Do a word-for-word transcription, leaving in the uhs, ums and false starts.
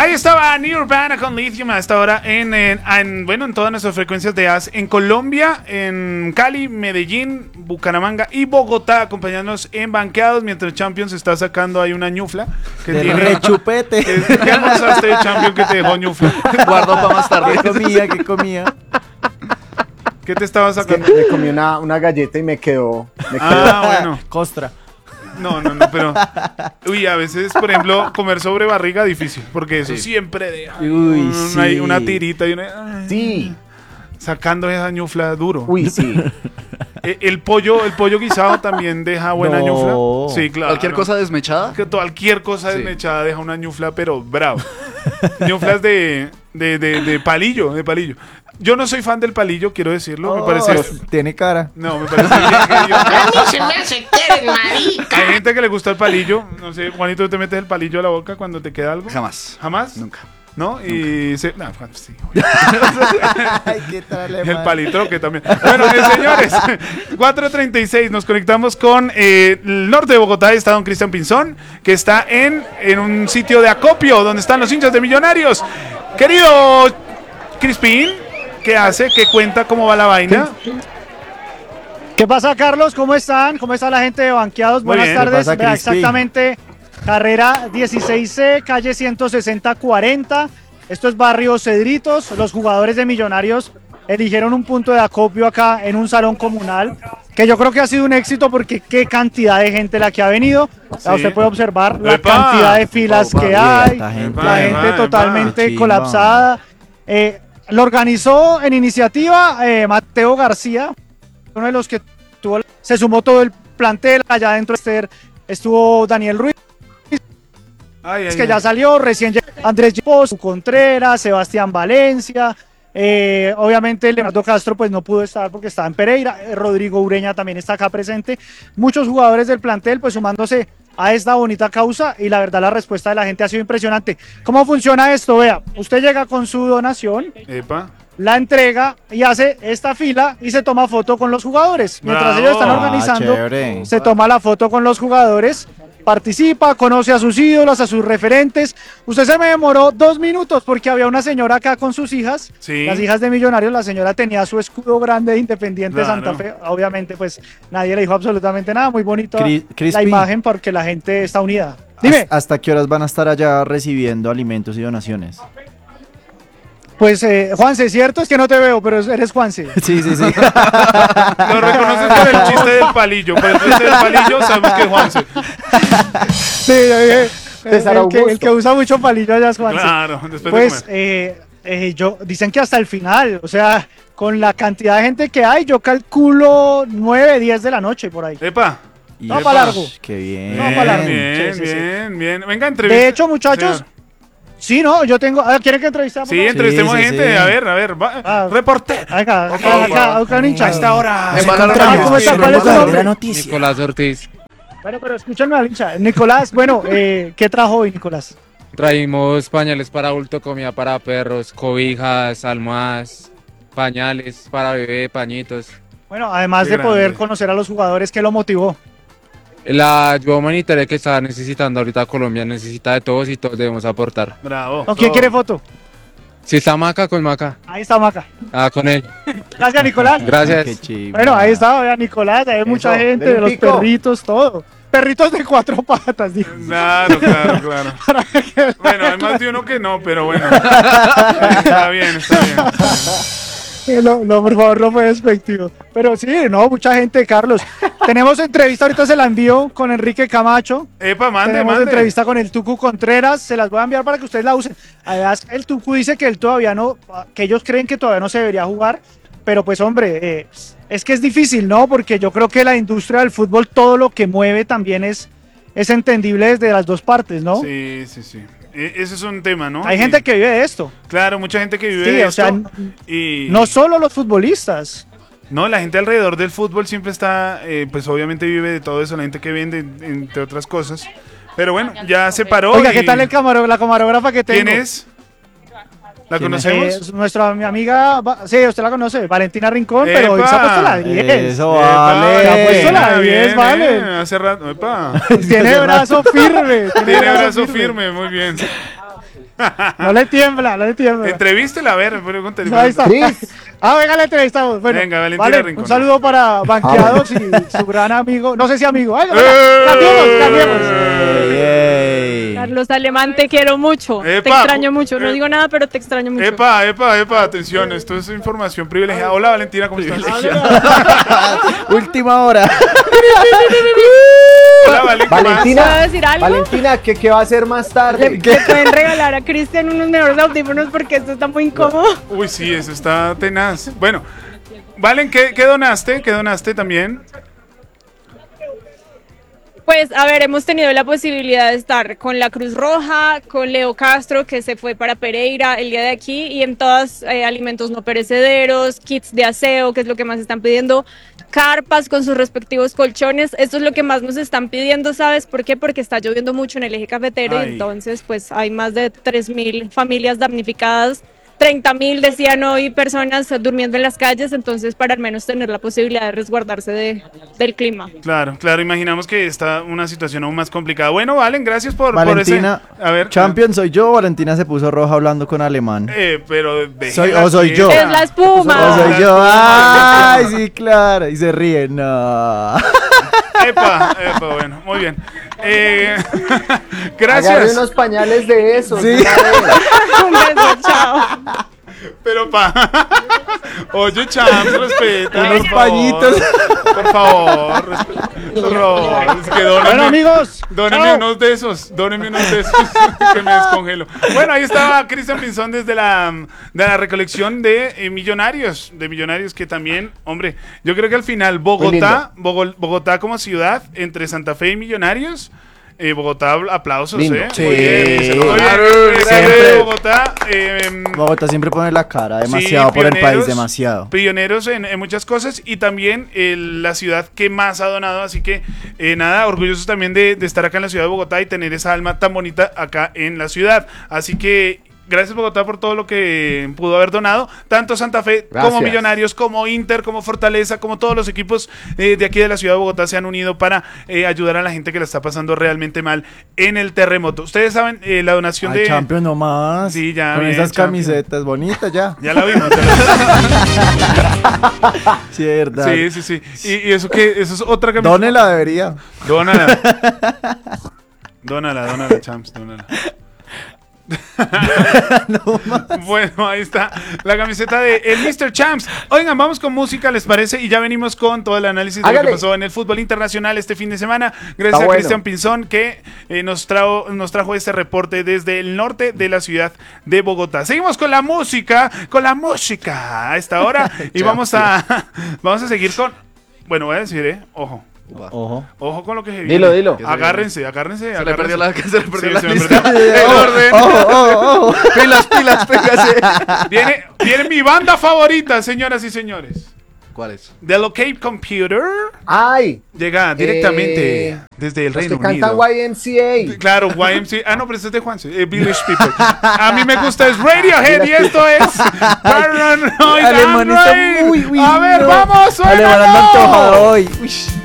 Ahí estaba Nirvana con Lithium a esta hora en, en, en, bueno, en todas nuestras frecuencias de A S. En Colombia, en Cali, Medellín, Bucaramanga y Bogotá, acompañándonos en banqueados mientras Champions está sacando ahí una ñufla. Que de tiene rechupete. Que, ¿qué almorzaste, Champion, que te dejó ñufla? Guardo para más tarde. ¿Qué comía? ¿Qué comía? ¿Qué te estaba sacando? Es que me comí una, una galleta y me quedó. Me quedó. Ah, bueno. Costra. No, no, no, pero... Uy, a veces, por ejemplo, comer sobre barriga difícil, porque eso sí. siempre deja Uy, una, sí. una tirita y una... Sí. Sacando esa ñufla duro. Uy, sí. El, el pollo, el pollo guisado también deja buena No. ñufla. Sí, claro. Cualquier cosa desmechada. Que cualquier cosa Sí. desmechada deja una ñufla, pero bravo. Ñuflas de, de, de, de palillo, de palillo. Yo no soy fan del palillo, quiero decirlo. Me Oh, parece... Tiene cara. No, me parece bien que yo- A mí se me hace que eres marica. Hay gente que le gusta el palillo. No sé, Juanito, ¿tú te metes el palillo a la boca cuando te queda algo? Jamás. ¿Jamás? Nunca. ¿No? Y se... No, Juan, sí. Ay, qué tal, El palitroque también. Bueno, eh, señores, cuatro treinta y seis, nos conectamos con eh, el norte de Bogotá. Ahí está don Cristian Pinzón, que está en, en un sitio de acopio donde están los hinchas de Millonarios. Querido Crispín, ¿qué hace? ¿Qué cuenta? ¿Cómo va la vaina? ¿Qué pasa, Carlos? ¿Cómo están? ¿Cómo está la gente de Banqueados? Muy Buenas bien. tardes. ¿Qué pasa, Vea, Crispy? exactamente, carrera dieciséis C, calle ciento sesenta cuarenta. Esto es barrio Cedritos. Los jugadores de Millonarios eligieron un punto de acopio acá en un salón comunal, que yo creo que ha sido un éxito porque qué cantidad de gente la que ha venido. Sí. Usted puede observar la ¡Epa! cantidad de filas Opa, que mira, hay, esta gente. la Epa, gente epa, totalmente epa. colapsada. Eh, lo organizó en iniciativa eh, Mateo García, uno de los que tuvo, se sumó todo el plantel. Allá adentro estuvo Daniel Ruiz, Ay, ay, que ay. ya salió, recién llegó Andrés Gippos, Contreras, Sebastián Valencia, eh, obviamente Leonardo Castro pues no pudo estar porque estaba en Pereira, eh, Rodrigo Ureña también está acá presente, muchos jugadores del plantel pues sumándose a esta bonita causa, y la verdad la respuesta de la gente ha sido impresionante. ¿Cómo funciona esto? Vea, usted llega con su donación, Epa. la entrega y hace esta fila y se toma foto con los jugadores. Mientras Bravo. ellos están Ah, organizando, chévere. se toma la foto con los jugadores, participa, conoce a sus ídolos, a sus referentes. Usted se me demoró dos minutos porque había una señora acá con sus hijas, Sí. las hijas de Millonarios. La señora tenía su escudo grande de Independiente Claro. Santa Fe. Obviamente pues nadie le dijo absolutamente nada. Muy bonito Cri- la Crispy. imagen porque la gente está unida. Dime. ¿Hasta- ¿Hasta qué horas van a estar allá recibiendo alimentos y donaciones? Pues eh, Juanse, cierto es que no te veo, pero eres Juanse. Sí, sí, sí. Lo reconoces por el chiste del palillo. Por el chiste del palillo sabemos que es Juanse. Sí, eh, eh, César el, que, Augusto. el que usa mucho palillo allá es Juanse. Claro, después Pues de comer. eh, eh, yo dicen que hasta el final, o sea, con la cantidad de gente que hay, yo calculo nueve, diez de la noche por ahí. Epa. Y- No, pa' largo. Qué bien. No, pa' largo. Bien, Sí, sí, sí. bien, bien. Venga, entrevista. De hecho, muchachos, Señor. sí, no, yo tengo, ah, ¿quieren que entrevistemos? Sí, entrevistemos Sí, sí, gente. sí. A ver, a ver. va- Ah. Reportero. Acá, Ok, acá, acá, acá, un hincha. A esta hora. Me se mandaron encuentra a ¿Cómo está? ¿Cuál es su nombre? La noticia. Nicolás Ortiz. Bueno, pero escúchame al hincha. Nicolás, bueno, eh, ¿qué trajo hoy, Nicolás? Traímos pañales para adulto, comida para perros, cobijas, almohadas, pañales para bebé, pañitos. Bueno, además Qué de poder grande. conocer a los jugadores, ¿qué lo motivó? La ayuda humanitaria que está necesitando ahorita Colombia necesita de todos y todos debemos aportar. Bravo. ¿Con quién Todo. quiere foto? Si está Maca, con Maca. Ahí está Maca. Ah, con él. Gracias, Nicolás. Qué Gracias. chido. Bueno, ahí está, vea, Nicolás, hay mucha Eso, gente, dele de un los pico. perritos, todo. Perritos de cuatro patas, dijo. Claro, claro, claro. Bueno, hay más de uno que no, pero bueno. Está bien, está bien. Eh, No, no, por favor, no fue despectivo. Pero sí, no, mucha gente, Carlos. Tenemos entrevista, ahorita se la envío con Enrique Camacho. Epa, mande, Tenemos mande. entrevista con el Tucu Contreras, se las voy a enviar para que ustedes la usen. Además, el Tucu dice que él todavía no, que ellos creen que todavía no se debería jugar, pero pues hombre, eh, es que es difícil, ¿no? Porque yo creo que la industria del fútbol, todo lo que mueve también es, es entendible desde las dos partes, ¿no? Sí, sí, sí. E- ese es un tema, ¿no? Hay Y- gente que vive de esto. Claro, mucha gente que vive Sí, de o sea, esto. y No solo los futbolistas. no, la gente alrededor del fútbol siempre está, eh, pues obviamente vive de todo eso, la gente que vende, entre otras cosas. Pero bueno, ya se paró. Oiga, y- ¿qué tal el camaró- la camarógrafa que tengo? ¿Quién es? ¿La ¿Quién es? conocemos? Eh, nuestra mi amiga, Va- sí, usted la conoce, Valentina Rincón, pero hoy se ha ¡Epa! puesto la diez. Eso Epa, vale. Se ha puesto la bien, diez, bien, vale. bien, hace rato, epa. Tiene brazo firme. Tiene brazo firme, muy bien. No le tiembla, no le tiembla. Entrevístela, a ver, pregúntale. Ahí está. Chris, Ah, venga, le entrevistamos. Bueno, Venga, Valentina vale, Rincón. un saludo para Banqueados y su gran amigo. No sé si amigo. Ay, venga, ¡Eh! cambiemos, cambiemos. Ey. Carlos Alemán, te quiero mucho. Epa, te extraño mucho. No eh, digo nada, pero te extraño mucho. Epa, epa, epa, atención, esto es información privilegiada. Hola, Valentina, ¿cómo estás? Última hora. Hola, Valen, ¿qué más? Valentina, ¿Puedo decir algo? Valentina, ¿qué, ¿qué va a hacer más Le, tarde? le pueden regalar a Cristian unos mejores audífonos porque esto está muy incómodo. Uy, sí, eso está tenaz. Bueno, Valen, ¿qué, qué donaste? ¿Qué donaste también? Pues, a ver, hemos tenido la posibilidad de estar con la Cruz Roja, con Leo Castro, que se fue para Pereira el día de aquí, y en todas eh, alimentos no perecederos, kits de aseo, que es lo que más están pidiendo, carpas con sus respectivos colchones. Esto es lo que más nos están pidiendo, ¿sabes por qué? Porque está lloviendo mucho en el eje cafetero Ay. y entonces pues hay más de tres mil familias damnificadas. treinta mil decían hoy personas durmiendo en las calles, entonces para al menos tener la posibilidad de resguardarse de, del clima. Claro, claro, imaginamos que está una situación aún más complicada. Bueno, Valen, gracias por, Valentina, por ese... A ver. Champion soy yo. Valentina se puso roja hablando con Alemán. Eh, pero déjela Soy- o soy yo. quieta. Es la espuma. O soy la yo. espuma. Ay, sí, claro. Y se ríe. No. Epa, epa, bueno, muy bien. Eh, Agarre gracias. unos pañales de esos. Sí. una vez. Un beso, chao. Pero pa. Oye, Champs, respeta. Unos por favor. pañitos. Por favor, respeta. Por favor. Es que dónenme, Bueno, amigos. dónenme chao. unos de esos. Dónenme unos de esos. Que me descongelo. Bueno, ahí estaba Cristian Pinzón desde la, de la recolección de eh, Millonarios. De Millonarios que también, hombre, yo creo que al final Bogotá, Bogo- Bogotá como ciudad, entre Santa Fe y Millonarios. Eh, Bogotá, aplausos, Lindo. ¿eh? Sí. Muy bien, muy bien. Claro, Eh, siempre. Bogotá, eh, Bogotá siempre pone la cara demasiado sí, por el pioneros, país, demasiado. Pioneros en, en muchas cosas y también eh, la ciudad que más ha donado. Así que eh, nada, orgullosos también de, de estar acá en la ciudad de Bogotá y tener esa alma tan bonita acá en la ciudad. Así que gracias, Bogotá, por todo lo que pudo haber donado. Tanto Santa Fe como Gracias. Millonarios, como Inter, como Fortaleza, como todos los equipos eh, de aquí de la ciudad de Bogotá se han unido para eh, ayudar a la gente que la está pasando realmente mal en el terremoto. Ustedes saben eh, la donación Ay, de... Champion nomás. Sí, ya, Con bien, esas Champion. camisetas bonitas ya. Ya la vimos. ya la- Sí, es verdad. Sí, sí, sí. Y, y eso que eso es otra camiseta. Dónela debería. Dónala. Dónala, dónala, champs, dónala. Bueno, ahí está la camiseta de el mister Champs. Oigan, vamos con música, ¿les parece? Y ya venimos con todo el análisis de Hágale. lo que pasó en el fútbol internacional este fin de semana. Gracias Está a bueno. Cristian Pinzón que eh, nos, trajo, nos trajo este reporte desde el norte de la ciudad de Bogotá. Seguimos con la música, con la música a esta hora. Y vamos a, vamos a seguir con... Bueno, voy a decir, ¿eh? Ojo. Ojo. Ojo con lo que se Dilo, viene. dilo. Agárrense, agárrense. Se le perdió la, se le perdió Sí, la se me lista. perdió el orden. Ojo, ojo, ojo. Pilas, pilas, pégase. Viene, viene mi banda favorita, señoras y señores. ¿Cuál es? The Locate Computer Ay, llega directamente Eh, desde el los Reino que cantan Unido. Y M C A. Claro, Y M C A. Ah, no, pero este es de Juanse. Eh, Village People. A mí me gusta es Radiohead y esto es Paranoid Alemán está Android. muy, uy, A ver, no. vamos, Alemán anda suénalo. antojado hoy. Uy.